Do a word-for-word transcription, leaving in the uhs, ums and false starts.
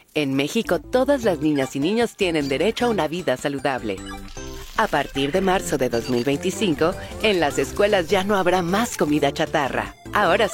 En México, todas las niñas y niños tienen derecho a una vida saludable. A partir de marzo de dos mil veinticinco, en las escuelas ya no habrá más comida chatarra. Ahora